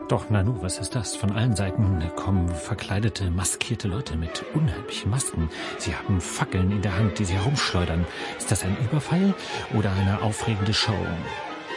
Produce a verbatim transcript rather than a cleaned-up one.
Doch, Nanu, was ist das? Von allen Seiten kommen verkleidete, maskierte Leute mit unheimlichen Masken. Sie haben Fackeln in der Hand, die sie herumschleudern. Ist das ein Überfall oder eine aufregende Show?